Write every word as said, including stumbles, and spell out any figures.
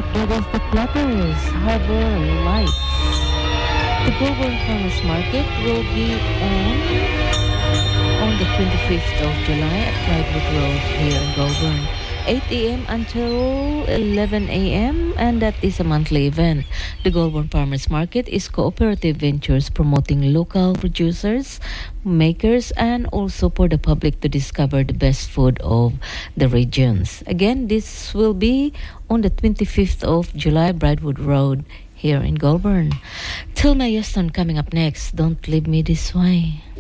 That is the Platters Harbor Lights. The Goulburn Farmers Market will be on on the twenty-fifth of July at Brightwood Road here in Goulburn, eight a m until eleven a m, and that is a monthly event. The Goulburn Farmers Market is cooperative ventures promoting local producers, makers, and also for the public to discover the best food of the regions. Again, this will be on the twenty-fifth of July, Brightwood Road here in Goulburn. Tilma Houston coming up next. Don't leave me this way.